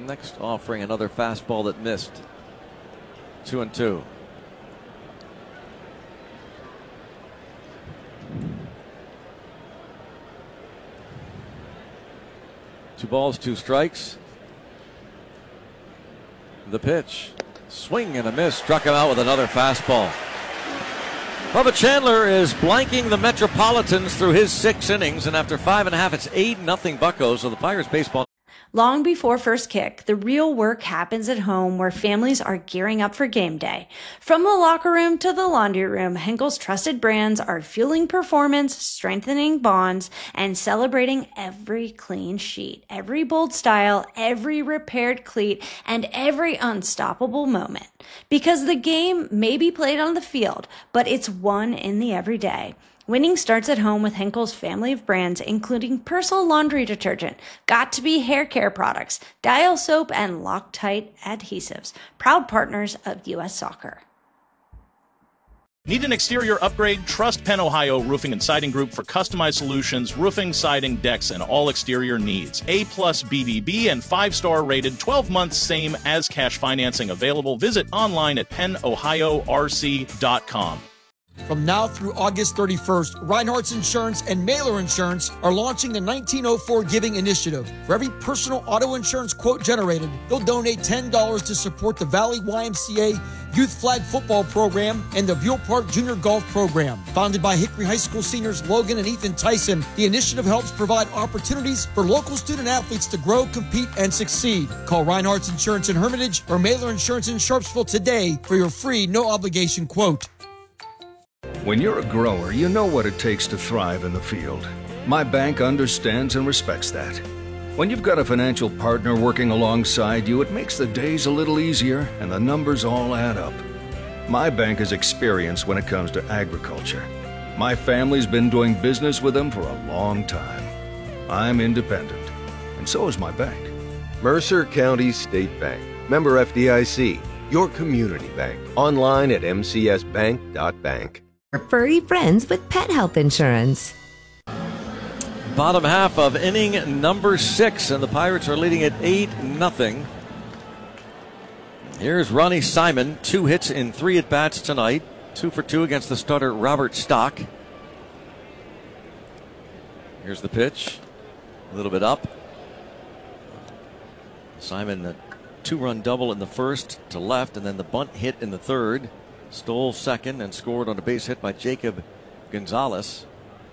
Next offering, another fastball that missed. 2-2. Two balls, two strikes. The pitch. Swing and a miss. Struck him out with another fastball. Bubba Chandler is blanking the Metropolitans through his 6 innings, and after 5.5, it's 8-0 Buccos. So the Pirates baseball. Long before first kick, the real work happens at home where families are gearing up for game day. From the locker room to the laundry room, Henkel's trusted brands are fueling performance, strengthening bonds, and celebrating every clean sheet, every bold style, every repaired cleat, and every unstoppable moment. Because the game may be played on the field, but it's won in the everyday. Winning starts at home with Henkel's family of brands, including Persil laundry detergent, Got2b hair care products, Dial soap, and Loctite adhesives. Proud partners of U.S. Soccer. Need an exterior upgrade? Trust Penn Ohio Roofing and Siding Group for customized solutions, roofing, siding, decks, and all exterior needs. A+ BBB and 5-star rated, 12 months same as cash financing available. Visit online at pennohiorc.com. From now through August 31st, Reinhardt's Insurance and Mailer Insurance are launching the 1904 Giving Initiative. For every personal auto insurance quote generated, they'll donate $10 to support the Valley YMCA Youth Flag Football Program and the Buell Park Junior Golf Program. Founded by Hickory High School seniors Logan and Ethan Tyson, the initiative helps provide opportunities for local student athletes to grow, compete, and succeed. Call Reinhardt's Insurance in Hermitage or Mailer Insurance in Sharpsville today for your free, no-obligation quote. When you're a grower, you know what it takes to thrive in the field. My bank understands and respects that. When you've got a financial partner working alongside you, it makes the days a little easier and the numbers all add up. My bank has experience when it comes to agriculture. My family's been doing business with them for a long time. I'm independent, and so is my bank. Mercer County State Bank. Member FDIC. Your community bank. Online at mcsbank.bank. Furry friends with pet health insurance. Bottom half of inning number 6, and the Pirates are leading at 8-0. Here's Ronnie Simon, 2 hits in 3 at-bats tonight. 2 for 2 against the starter Robert Stock. Here's the pitch. A little bit up. Simon, a 2-run double in the first to left, and then the bunt hit in the third. Stole second and scored on a base hit by Jacob Gonzalez.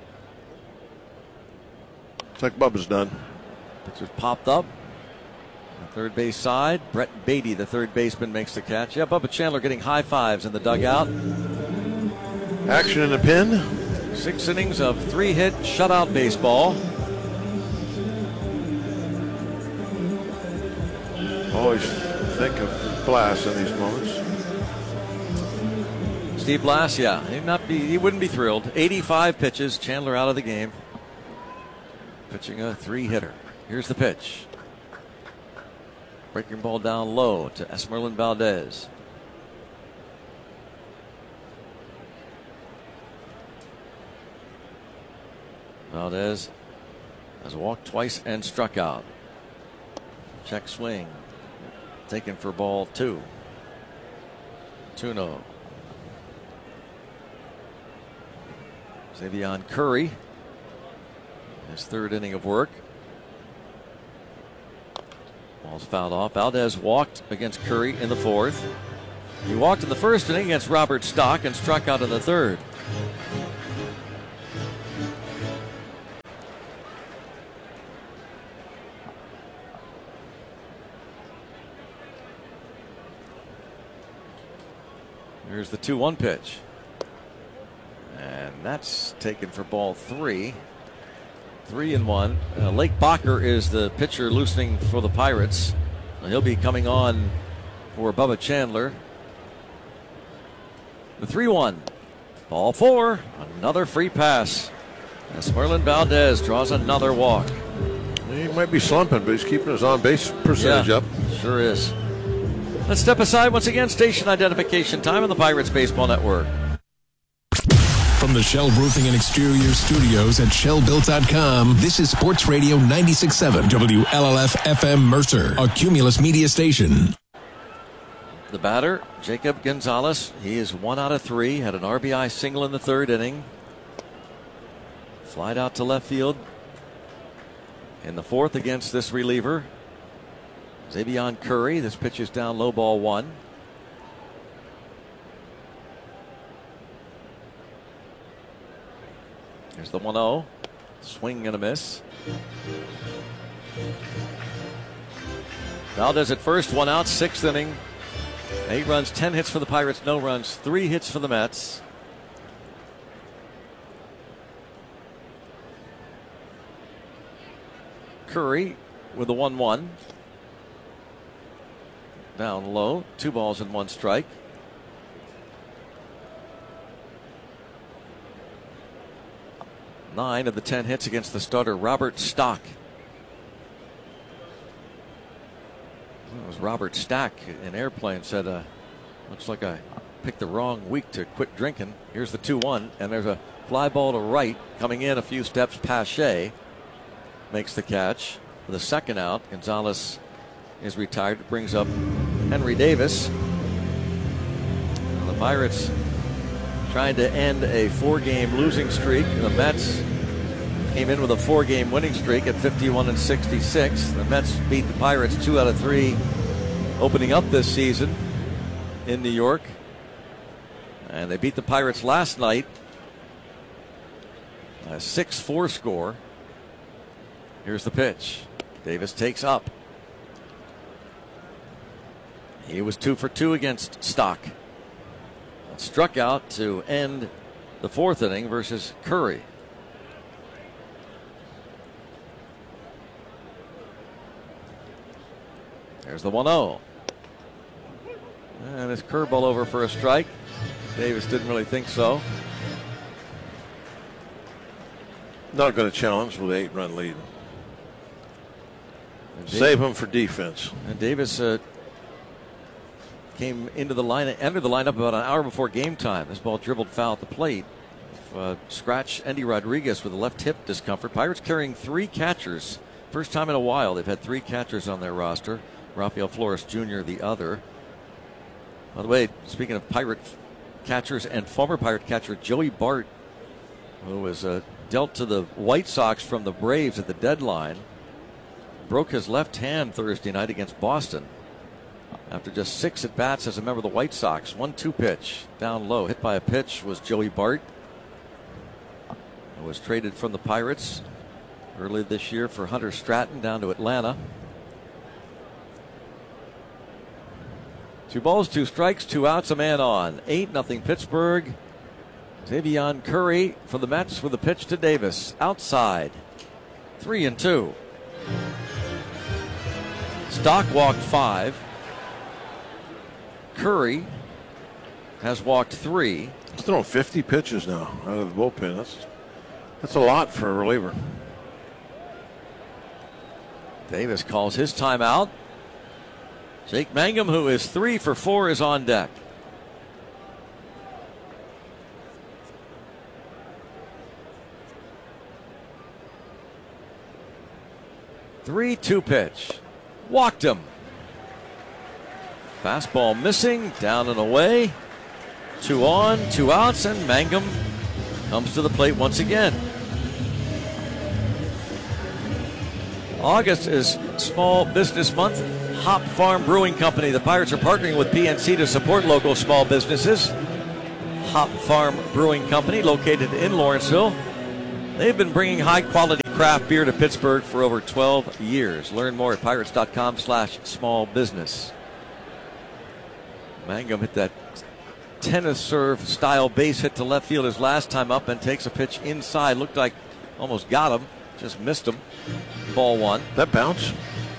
Looks like Bubba's done. Pitcher's popped up. On the third base side, Brett Beatty, the third baseman, makes the catch. Yeah, Bubba Chandler getting high fives in the dugout. Action in the pen. 6 innings of 3-hit shutout baseball. Always think of Blass in these moments. Steve Blass, yeah, he wouldn't be thrilled. 85 pitches, Chandler out of the game. Pitching a 3-hitter. Here's the pitch. Breaking ball down low to Esmeralyn Valdez. Valdez has walked twice and struck out. Check swing. Taken for ball 2. 2-0. Xavion Curry, his 3rd inning of work. Ball's fouled off. Valdez walked against Curry in the 4th. He walked in the 1st inning against Robert Stock and struck out in the 3rd. Here's the 2-1 pitch. And that's taken for ball 3. 3-1. Lake Bacher is the pitcher loosening for the Pirates. He'll be coming on for Bubba Chandler. The 3-1. Ball 4. Another free pass. Esmeralyn Valdez draws another walk. He might be slumping, but he's keeping his on-base percentage up. Sure is. Let's step aside once again. Station identification time on the Pirates Baseball Network. From From the Shell Roofing and Exterior Studios at shellbuilt.com, this is Sports Radio 96.7 WLLF FM Mercer, a Cumulus media station. The batter, Jacob Gonzalez, he is 1 out of 3, had an RBI single in the third inning. Flied out to left field in the fourth against this reliever, Xzavion Curry. This pitch is down low, ball 1. Here's the 1-0. Swing and a miss. Valdez at first, 1 out, 6th inning. 8 runs, 10 hits for the Pirates, no runs, 3 hits for the Mets. Curry with the 1-1. Down low, 2 balls and 1 strike. Nine of the 10 hits against the starter, Robert Stock. It was Robert Stack in Airplane said, looks like I picked the wrong week to quit drinking. Here's the 2-1, and there's a fly ball to right coming in a few steps past Shea. Makes the catch for the second out. Gonzalez is retired. It brings up Henry Davis. The Pirates trying to end a 4-game losing streak. The Mets came in with a 4-game winning streak at 51-66. The Mets beat the Pirates 2 out of 3 opening up this season in New York. And they beat the Pirates last night. A 6-4 score. Here's the pitch. Davis takes up. He was 2 for 2 against Stock. Struck out to end the 4th inning versus Curry. There's the 1-0. And his curveball over for a strike. Davis didn't really think so. Not going to challenge with an 8-run lead. Save him for defense. And Davis came into the line, entered the lineup about an hour before game time. This ball dribbled foul at the plate. Scratch Endy Rodriguez with a left hip discomfort. Pirates carrying 3 catchers. First time in a while they've had 3 catchers on their roster. Rafael Flores Jr. the other. By the way, speaking of Pirate catchers and former Pirate catcher Joey Bart, who was dealt to the White Sox from the Braves at the deadline, broke his left hand Thursday night against Boston. After just 6 at-bats as a member of the White Sox. 1-2 pitch down low. Hit by a pitch was Joey Bart. Who was traded from the Pirates early this year for Hunter Stratton down to Atlanta. 2 balls, 2 strikes, 2 outs, a man on. 8-0 Pittsburgh. Xzavion Curry for the Mets with a pitch to Davis. Outside. 3-2. Stock walked 5. Curry has walked 3. He's throwing 50 pitches now out of the bullpen. That's a lot for a reliever. Davis calls his timeout. Jake Mangum, who is 3 for 4, is on deck. Three-2 pitch. Walked him. Fastball missing, down and away. 2 on, 2 outs, and Mangum comes to the plate once again. August is Small Business Month. Hop Farm Brewing Company. The Pirates are partnering with PNC to support local small businesses. Hop Farm Brewing Company, located in Lawrenceville. They've been bringing high-quality craft beer to Pittsburgh for over 12 years. Learn more at pirates.com/smallbusiness. Mangum hit that tennis serve style base hit to left field his last time up and takes a pitch inside. Looked like almost got him, just missed him. Ball 1. That bounce?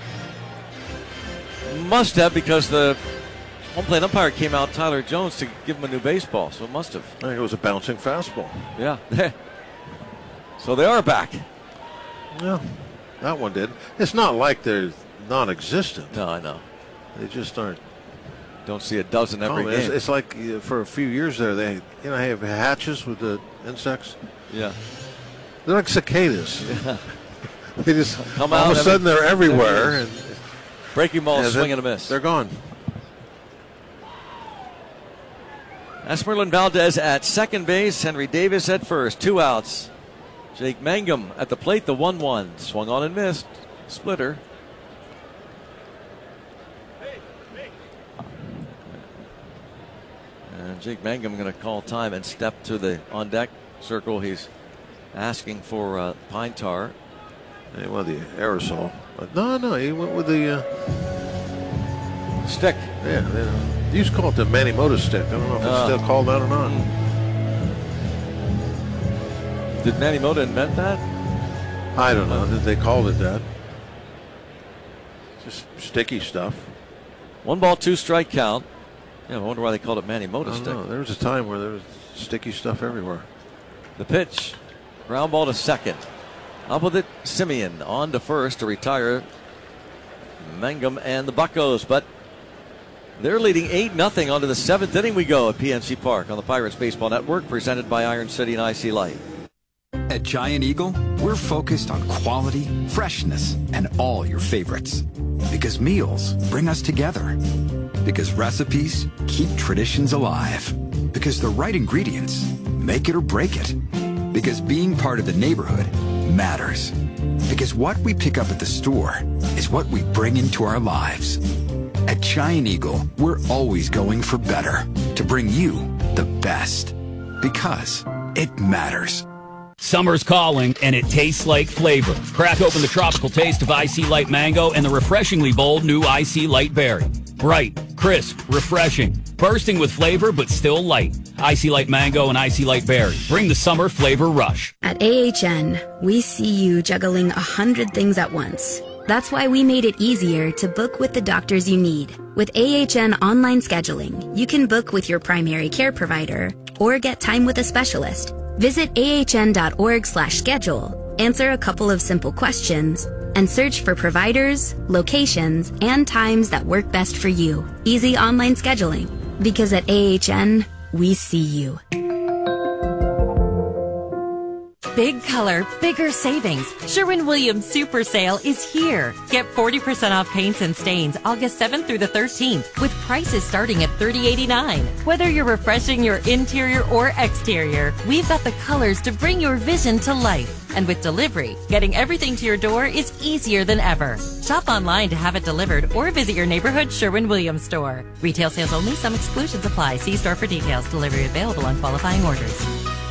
Must have, because the home plate umpire came out, Tyler Jones, to give him a new baseball, so it must have. I think it was a bouncing fastball. Yeah. So they are back. Yeah, that one did. It's not like they're non-existent. No, I know. They just aren't Don't see a dozen every game. It's like for a few years there, they have hatches with the insects. Yeah. They're like cicadas. Yeah. They just come all out of a sudden they're everywhere. And breaking ball, swing and a miss. They're gone. Esmeralyn Valdez at second base. Henry Davis at first. 2 outs. Jake Mangum at the plate. The 1-1. Swung on and missed. Splitter. And Jake Mangum going to call time and step to the on deck circle. He's asking for pine tar. He wanted the aerosol. But no, he went with the stick. Yeah, they used to call it the Manny-Mota stick. I don't know if it's still called that or not. Did Manny-Mota invent that? I don't know. They called it that. Just sticky stuff. 1 ball, 2 strike count. Yeah, I wonder why they called it Manny-Mota stick. There was a time where there was sticky stuff everywhere. The pitch. Ground ball to second. Up with it, Simeon on to first to retire Mangum and the Buccos. But they're leading 8-0 onto the 7th inning we go at PNC Park on the Pirates Baseball Network, presented by Iron City and IC Light. At Giant Eagle, we're focused on quality, freshness, and all your favorites. Because meals bring us together. Because recipes keep traditions alive. Because the right ingredients make it or break it. Because being part of the neighborhood matters. Because what we pick up at the store is what we bring into our lives. At Giant Eagle, we're always going for better to bring you the best. Because it matters. Summer's calling, and it tastes like flavor. Crack open the tropical taste of IC Light Mango and the refreshingly bold new IC Light Berry. Bright, crisp, refreshing, bursting with flavor, but still light. IC Light Mango and IC Light Berry. Bring the summer flavor rush. At AHN, we see you juggling 100 things at once. That's why we made it easier to book with the doctors you need. With AHN online scheduling, you can book with your primary care provider or get time with a specialist. Visit ahn.org/schedule, answer a couple of simple questions, and search for providers, locations, and times that work best for you. Easy online scheduling. Because at AHN, we see you. Big color, bigger savings. Sherwin-Williams Super Sale is here. Get 40% off paints and stains August 7th through the 13th with prices starting at $30.89. Whether you're refreshing your interior or exterior, we've got the colors to bring your vision to life. And with delivery, getting everything to your door is easier than ever. Shop online to have it delivered or visit your neighborhood Sherwin-Williams store. Retail sales only. Some exclusions apply. See store for details. Delivery available on qualifying orders.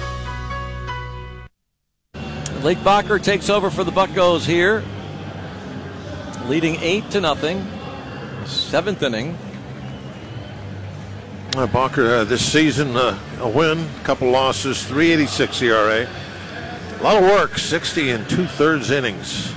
Lake Bacher takes over for the Buccos here, leading 8-0. 7th inning. Bacher this season a win, a couple losses, 3.86 ERA. A lot of work, 60 2/3 innings.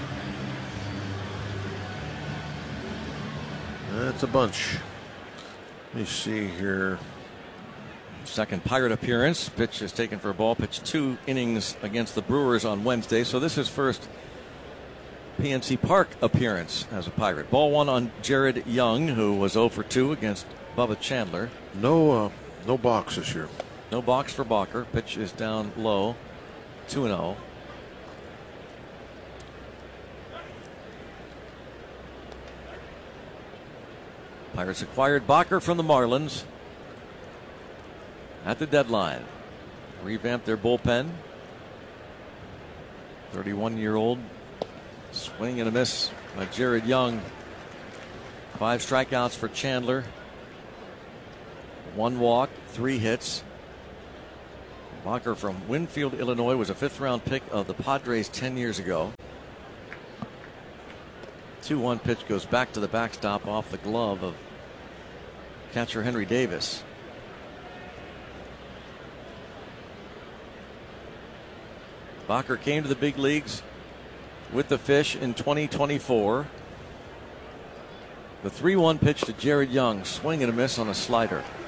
That's a bunch. Let me see here. Second Pirate appearance. Pitch is taken for a ball. Pitched 2 innings against the Brewers on Wednesday. So this is first PNC Park appearance as a Pirate. Ball 1 on Jared Young, who was 0 for 2 against Bubba Chandler. No box this year. No box for Bacher. Pitch is down low. 2-0. Pirates acquired Bacher from the Marlins at the deadline. Revamped their bullpen. 31-year-old swing and a miss by Jared Young. 5 strikeouts for Chandler. 1 walk, 3 hits. Bacher from Winfield, Illinois, was a 5th-round pick of the Padres 10 years ago. 2-1 pitch goes back to the backstop off the glove of catcher Henry Davis. Bacher came to the big leagues with the Fish in 2024. The 3-1 pitch to Jared Young, swing and a miss on a slider.